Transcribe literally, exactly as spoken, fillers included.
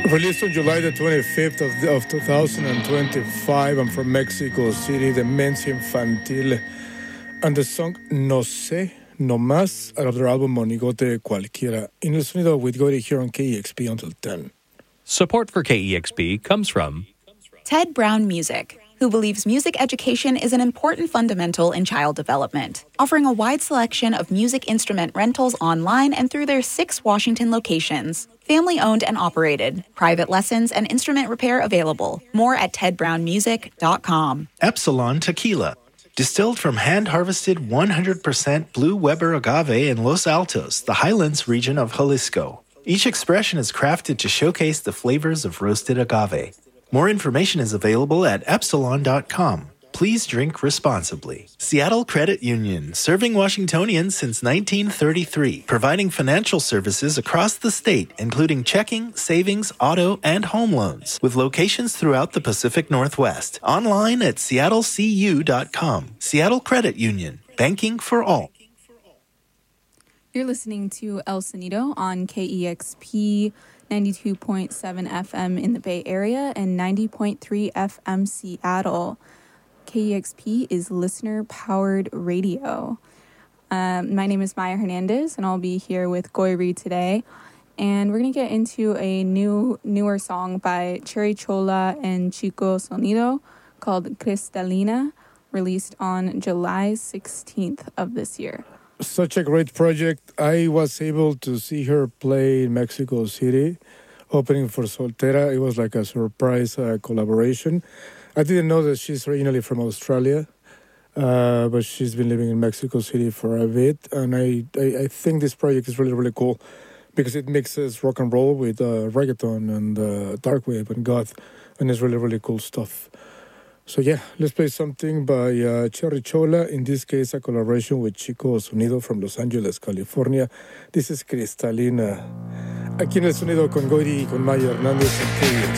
Released on July the twenty-fifth of, the, of two thousand twenty-five. I'm from Mexico City, the Demencia Infantil. And the song No Sé, No Más, out of their album Monigote Cualquiera. In el sonido with Gory here on K E X P until ten. Support for K E X P comes from Ted Brown Music, who believes music education is an important fundamental in child development, offering a wide selection of music instrument rentals online and through their six Washington locations. Family-owned and operated. Private lessons and instrument repair available. More at ted brown music dot com. Epsilon Tequila. Distilled from hand-harvested one hundred percent Blue Weber agave in Los Altos, the highlands region of Jalisco. Each expression is crafted to showcase the flavors of roasted agave. More information is available at epsilon dot com. Please drink responsibly. Seattle Credit Union, serving Washingtonians since nineteen thirty-three, providing financial services across the state, including checking, savings, auto, and home loans, with locations throughout the Pacific Northwest. Online at seattle c u dot com. Seattle Credit Union, banking for all. You're listening to El Sonido on K E X P ninety-two point seven F M in the Bay Area and ninety point three F M Seattle. K E X P is listener-powered radio. Um, my name is Maya Hernandez, and I'll be here with Goyri today. And we're going to get into a new, newer song by Cherry Chola and Chico Sonido called Cristalina, released on July sixteenth of this year. Such a great project. I was able to see her play in Mexico City, opening for Soltera. It was like a surprise uh, collaboration. I didn't know that she's originally from Australia, uh, but she's been living in Mexico City for a bit. And I, I, I think this project is really, really cool because it mixes rock and roll with uh, reggaeton and uh, dark wave and goth, and it's really, really cool stuff. So yeah, let's play something by uh, Cherry Chola, in this case a collaboration with Chico Sonido from Los Angeles, California. This is Cristalina. Aquí en el sonido con Goyri y con Maya Hernández en K E X P.